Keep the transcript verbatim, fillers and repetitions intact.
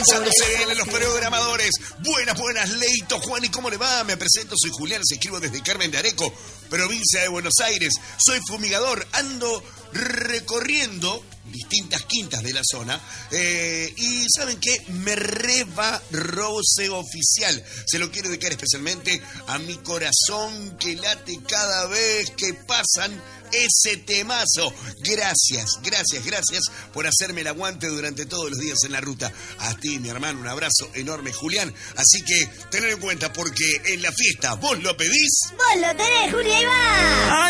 Se vienen los programadores. Buenas, buenas, Leito, Juan, ¿y cómo le va? Me presento, soy Julián, se escribo desde Carmen de Areco, provincia de Buenos Aires. Soy fumigador, ando recorriendo distintas quintas de la zona. Eh, y ¿saben qué? Me reba roce oficial. Se lo quiero dedicar especialmente a mi corazón que late cada vez que pasan ese temazo. Gracias, gracias, gracias por hacerme el aguante durante todos los días en la ruta. A ti, mi hermano, un abrazo enorme, Julián. Así que tened en cuenta, porque en la fiesta vos lo pedís. Vos lo tenés, Julián.